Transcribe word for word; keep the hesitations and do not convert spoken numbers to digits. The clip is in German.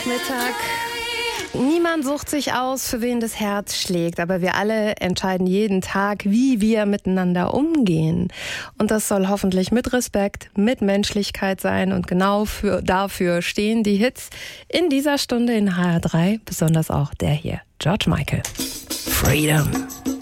Freitagnachmittag. Niemand sucht sich aus, für wen das Herz schlägt, aber wir alle entscheiden jeden Tag, wie wir miteinander umgehen. Und das soll hoffentlich mit Respekt, mit Menschlichkeit sein, und genau für, dafür stehen die Hits in dieser Stunde in H R drei, besonders auch der hier, George Michael. Freedom.